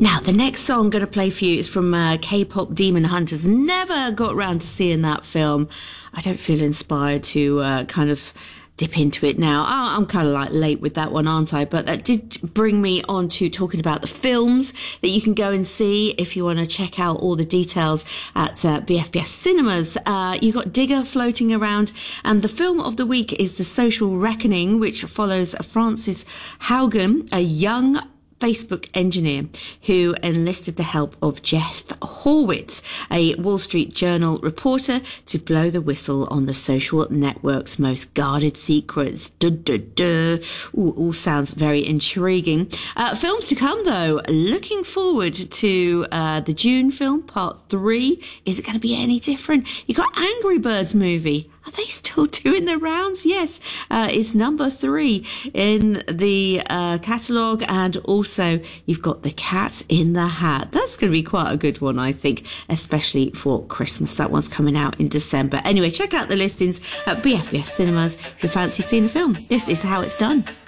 Now, the next song I'm going to play for you is from K-pop Demon Hunters. Never got around to seeing that film. I don't feel inspired to kind of dip into it now. I'm kind of like late with that one, aren't I? But that did bring me on to talking about the films that you can go and see if you want to check out all the details at BFBS Cinemas. You've got Digger floating around, and the film of the week is The Social Reckoning, which follows Francis Haugen, a young Facebook engineer who enlisted the help of Jeff Horwitz, a Wall Street Journal reporter, to blow the whistle on the social network's most guarded secrets. Ooh, all sounds very intriguing. Films to come, though. Looking forward to the June film, Part 3. Is it going to be any different? You got Angry Birds movie. Are they still doing the rounds? Yes, it's number 3 in the catalogue, and also you've got The Cat in the Hat. That's going to be quite a good one, I think, especially for Christmas. That one's coming out in December. Anyway, check out the listings at BFBS Cinemas if you fancy seeing a film. This is how it's done.